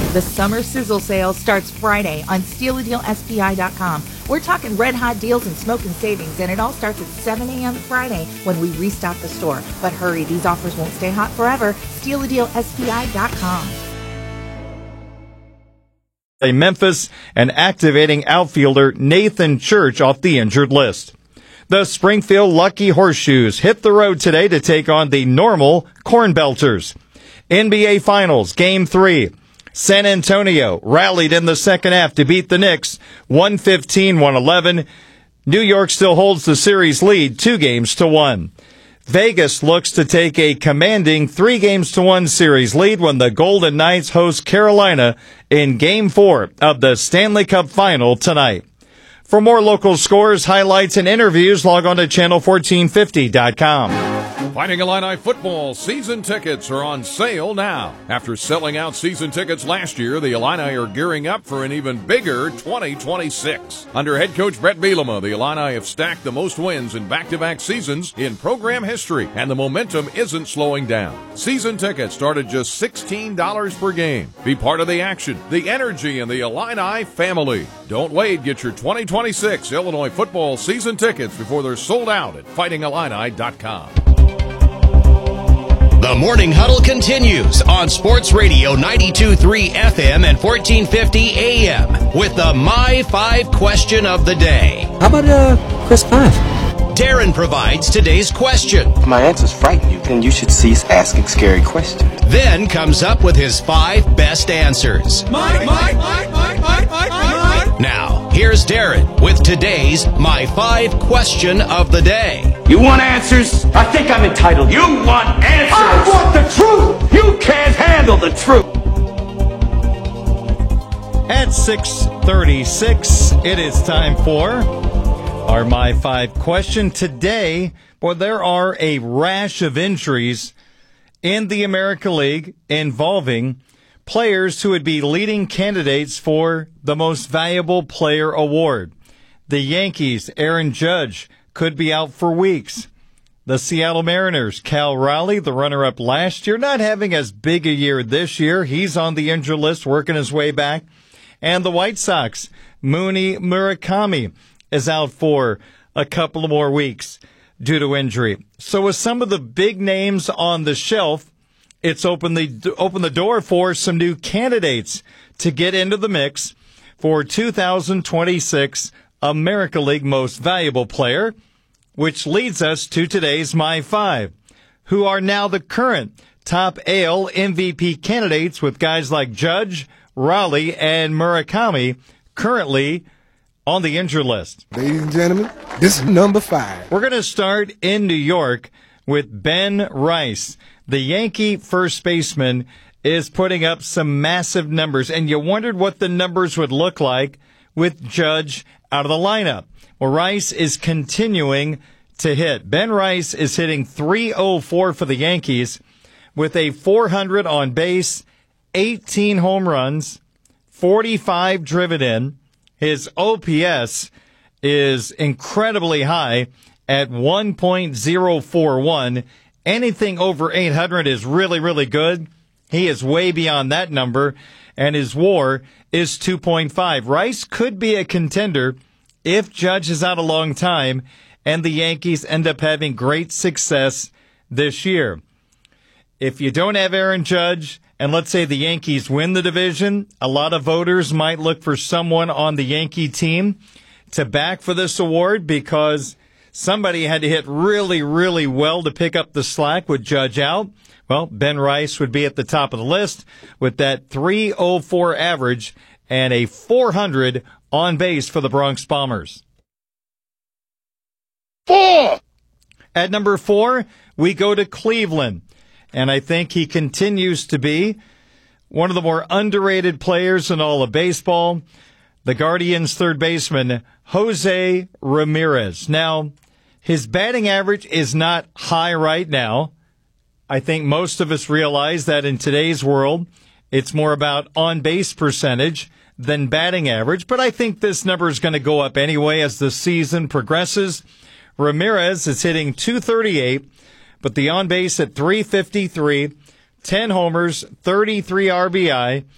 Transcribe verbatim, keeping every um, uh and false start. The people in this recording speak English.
The summer sizzle sale starts Friday on steal a deal S P I dot com. We're talking red hot deals and smoking savings, and it all starts at seven a.m. Friday when we restock the store. But hurry, these offers won't stay hot forever. steal a deal S P I dot com. Memphis and activating outfielder Nathan Church off the injured list. The Springfield Lucky Horseshoes hit the road today to take on the Normal Corn Belters. N B A Finals, Game three. San Antonio rallied in the second half to beat the Knicks one fifteen to one eleven. New York still holds the series lead two games to one. Vegas looks to take a commanding three games to one series lead when the Golden Knights host Carolina in Game four of the Stanley Cup Final tonight. For more local scores, highlights, and interviews, log on to channel fourteen fifty dot com. Fighting Illini football season tickets are on sale now. After selling out season tickets last year, the Illini are gearing up for an even bigger twenty twenty-six. Under head coach Brett Bielema, the Illini have stacked the most wins in back-to-back seasons in program history, and the momentum isn't slowing down. Season tickets start at just sixteen dollars per game. Be part of the action, the energy, and the Illini family. Don't wait. Get your twenty twenty-six Illinois football season tickets before they're sold out at fighting illini dot com. The Morning Huddle continues on Sports Radio ninety-two point three F M and fourteen fifty A M with the My Five question of the day. How about uh, Chris Five? Darren provides today's question. If my answers frighten you, then you should cease asking scary questions. Then comes up with his five best answers. Mike, Mike, Mike, Mike, Mike, Mike, Mike. Now, here's Darren with today's My Five question of the day. You want answers? I think I'm entitled. You want answers? I want the truth! You can't handle the truth! At six thirty-six, it is time for our My Five question. Today, well, there are a rash of injuries in the American League involving players who would be leading candidates for the Most Valuable Player award. The Yankees, Aaron Judge, could be out for weeks. The Seattle Mariners, Cal Raleigh, the runner-up last year, not having as big a year this year. He's on the injured list, working his way back. And the White Sox, Mooney Murakami, is out for a couple of more weeks due to injury. So with some of the big names on the shelf, it's opened the, opened the door for some new candidates to get into the mix for two thousand twenty-six American League Most Valuable Player, which leads us to today's My Five, who are now the current top A L M V P candidates with guys like Judge, Raleigh, and Murakami currently on the injured list. Ladies and gentlemen, this is number five. We're going to start in New York with Ben Rice. The Yankee first baseman is putting up some massive numbers, and you wondered what the numbers would look like with Judge out of the lineup. Well, Rice is continuing to hit. Ben Rice is hitting three oh four for the Yankees with a four hundred on base, eighteen home runs, forty-five driven in. His O P S is incredibly high at one point oh four one. Anything over eight hundred is really, really good. He is way beyond that number, and his WAR is two point five. Rice could be a contender if Judge is out a long time and the Yankees end up having great success this year. If you don't have Aaron Judge, and let's say the Yankees win the division, a lot of voters might look for someone on the Yankee team to back for this award because somebody had to hit really, really well to pick up the slack with Judge out. Well, Ben Rice would be at the top of the list with that three oh four average and a four hundred on base for the Bronx Bombers. Four! At number four, we go to Cleveland. And I think he continues to be one of the more underrated players in all of baseball. The Guardians' third baseman, Jose Ramirez. Now, his batting average is not high right now. I think most of us realize that in today's world, it's more about on-base percentage than batting average. But I think this number is going to go up anyway as the season progresses. Ramirez is hitting two thirty-eight. But the on-base at three fifty-three, ten homers, thirty-three R B I,